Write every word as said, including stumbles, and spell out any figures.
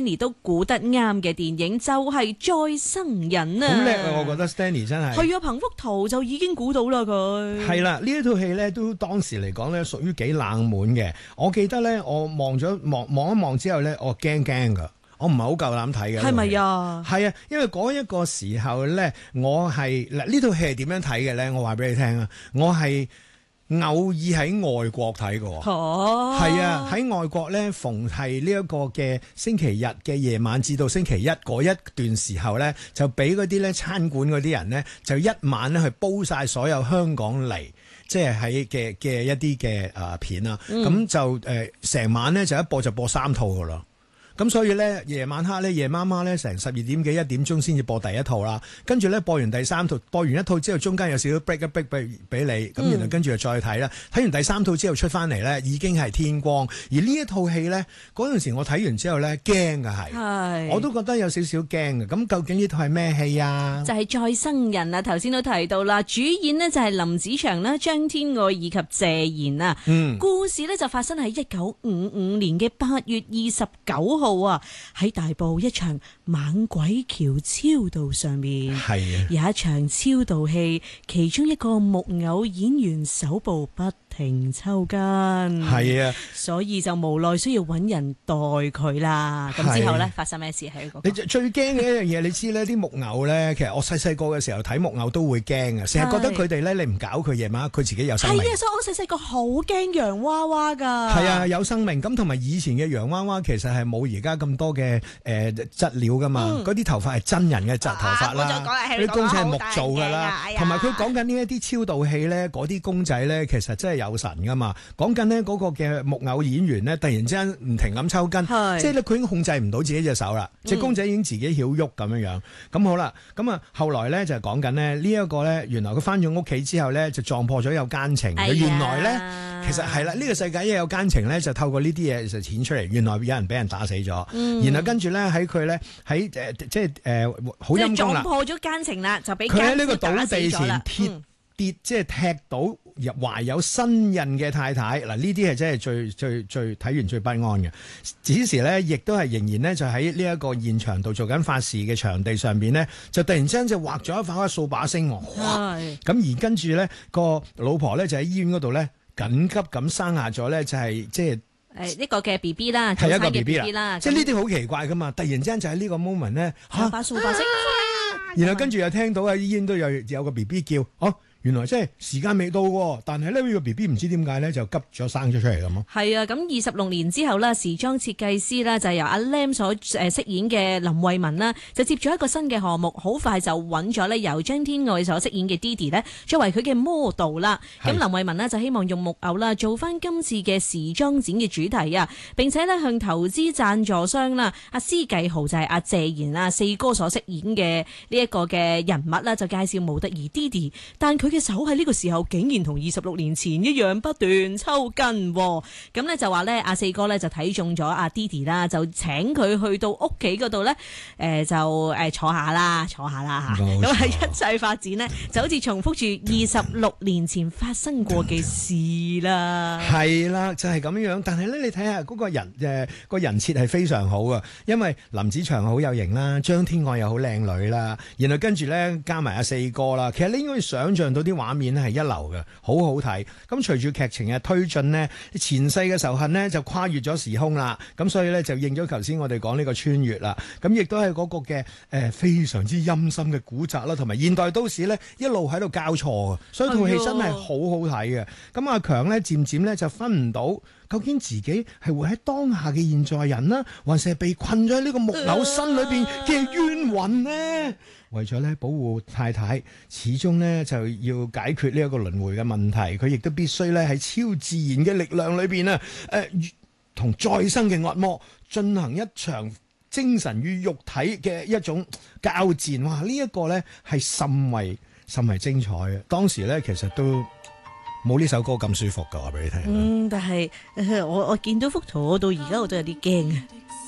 Stanley 都估得啱嘅電影，就係、是、再生人啊！ 好叻啊！我覺得 Stanley 真係係啊，憑幅圖就已經估到啦佢。 係啦，呢一套戲咧都當時嚟講咧屬於幾冷門嘅。我記得咧，我望咗望望一望之後咧，我驚驚噶。我唔係好夠膽睇嘅， 係咪啊？ 係啊，因為嗰一個時候咧，我係嗱呢套戲係點樣睇嘅咧？我話俾你聽啊，我係偶爾喺外國睇嘅。 哦， 係啊，喺外國咧，逢係呢一個嘅星期日嘅夜晚至到星期一嗰一段時候咧，就俾嗰啲咧餐館嗰啲人咧，就一晚咧去煲晒所有香港嚟，即係喺嘅嘅一啲嘅誒片啊。咁、嗯、就誒成、呃、晚咧就一播就播三套噶啦。咁所以咧，夜晚黑咧，夜媽媽咧，成十二點幾一點鐘先至播第一套啦。跟住咧，播完第三套，播完一套之後，中間有少少 break 一 break 俾俾你。咁然後跟住就再睇啦。睇完第三套之後出翻嚟咧，已經係天光。而呢一套戲咧，嗰陣時我睇完之後咧，驚嘅係，我都覺得有少少驚嘅。咁究竟呢套係咩戲啊？ 就係、是、再生人啊！頭先都提到啦，主演呢就係林子祥啦、張天愛以及謝賢啊。嗯，故事呢就發生喺一九五五年嘅八月二十九號。喺大埔一場猛鬼橋超度上面，係啊，有一場超度戲，其中一個木偶演員手部不停抽筋，係啊，所以就無奈需要揾人代佢啦。咁之後咧發生咩事喺嗰個？ 你最驚嘅一樣嘢，你知咧啲木偶咧，其實我細細個嘅時候睇木偶都會驚嘅，成日覺得佢哋咧，你唔搞佢夜晚，佢自己有生命。 係啊，所以我細細個好驚洋娃娃噶。 係啊，有生命咁，同埋以前嘅洋娃娃其實係冇而家咁多嘅誒質料噶嘛，嗰、嗯、啲頭髮係真人嘅紮頭髮啦，嗰啲公仔係木做噶啦，同埋佢講緊呢一啲超度戲咧，嗰啲公仔咧其實真係有神噶嘛。講緊呢嗰個嘅木偶演員咧，突然之間唔停咁抽筋，即係咧佢已經控制唔到自己隻手啦，隻、嗯、公仔已經自己曉喐咁樣樣。咁好啦，咁啊後來咧就係講緊呢呢一個咧，原來佢翻咗屋企之後咧就撞破咗有奸情。哎、原來咧其實係啦，呢、這個世界一有奸情咧就透過呢啲嘢就顯出嚟。原來有人俾人打死咗、嗯，然後跟住咧喺佢咧喺誒即係誒好陰功啦， 撞破咗奸情啦，就俾佢喺呢個倒地前跌、嗯、跌即係踢到入懷有身孕嘅太太。嗱，呢啲係真係最最最睇完最不安嘅。此時咧亦都係仍然咧就喺呢一個現場度做緊法事嘅場地上邊咧，就突然之間就畫咗一塊掃把星，咁而跟住咧個老婆咧就喺醫院嗰度咧緊急咁生下咗咧就係即係。 誒，呢個嘅 B B 啦， 係一個 B B 啦，即係呢啲好奇怪噶嘛！突然之間就喺呢個 moment 咧， 吓把掃把星， 然後跟住又聽到喺醫院都有有個 B B 叫，哦。原來即係時間未到，但係呢個 B B 唔知點解咧就急咗生咗出嚟咁咯。 係啊，咁二十六年之後啦，時裝設計師啦就係由阿 Lam 所誒飾演嘅林慧雯啦，就接咗一個新嘅項目，好快就揾咗咧由張天愛所飾演嘅 Didi 咧作為佢嘅 model 啦。咁林慧雯呢，就希望用木偶啦做翻今次嘅時裝展嘅主題啊，並且咧向投資贊助商啦阿施繼豪就係阿謝賢啊四哥所飾演嘅呢一個嘅人物啦，就介紹模特兒 Didi， 但佢嘅手喺呢個時候竟然同二十六年前一樣不斷抽筋，咁咧就話咧阿四哥咧就睇中咗阿 Didi 啦，就請佢去到屋企嗰度咧，誒就誒坐下啦，坐下啦吓，咁係一切發展呢，就好似重複住二十六年前發生過嘅事啦。 係啦，就係咁樣。但係咧，你睇下嗰個人誒個人設係非常好啊，因為林子祥好有型啦，張天愛又好靚女啦，然後跟住咧加埋阿四哥啦，其實你應該想象到啲畫面係一流嘅，好好睇。咁隨住劇情嘅推進呢，前世嘅仇恨呢就跨越咗時空啦。咁所以呢，就應咗頭先我哋講呢個穿越啦。咁亦都係嗰個嘅誒、呃、非常之陰森嘅古宅啦，同埋現代都市呢一路喺度交錯嘅，所以套戲真係好好睇嘅。咁阿強呢，漸漸呢就分唔到究竟自己係活喺當下嘅現在人啦，還是係被困咗喺呢個木偶身裏邊嘅冤魂呢？為咗咧保護太太，始終咧就要解決呢一個輪迴嘅問題，佢亦都必須咧喺超自然嘅力量裏邊啊，誒、呃，同再生嘅惡魔進行一場精神與肉體嘅一種交戰。哇！呢、這、一個咧係甚為甚為精彩嘅。當時咧其實都冇呢首歌咁舒服噶，話俾你聽。 嗯，但係我我見到幅圖，我到而家我都有啲驚啊。